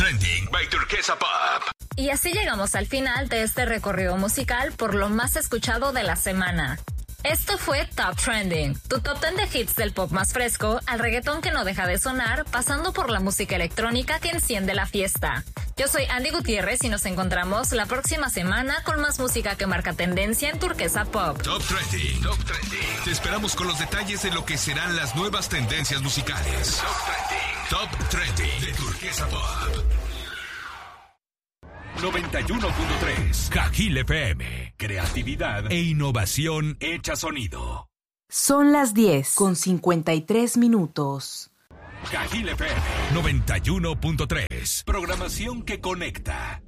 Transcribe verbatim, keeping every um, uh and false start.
Trending by Turquesa Pop. Y así llegamos al final de este recorrido musical por lo más escuchado de la semana. Esto fue Top Trending, tu top diez de hits del pop más fresco, al reggaetón que no deja de sonar, pasando por la música electrónica que enciende la fiesta. Yo soy Andy Gutiérrez y nos encontramos la próxima semana con más música que marca tendencia en Turquesa Pop. Top Trending. Top Trending. Te esperamos con los detalles de lo que serán las nuevas tendencias musicales. Top Trending. Top Trending de Turquesa Pop. noventa y uno punto tres Cajil F M. Creatividad e innovación hecha sonido. Son las diez con cincuenta y tres minutos. Cajil F M noventa y uno punto tres. Programación que conecta.